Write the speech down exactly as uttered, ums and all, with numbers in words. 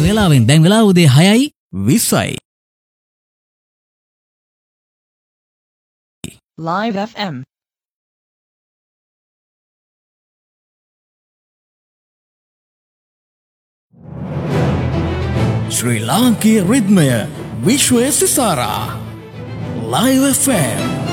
වෙලාවෙන් දැන් වෙලාව උදේ හයයි විස්සයි. Live F M. ශ්‍රී ලාංකීය රිද්මය විශ්වය සිසාරා. Live F M.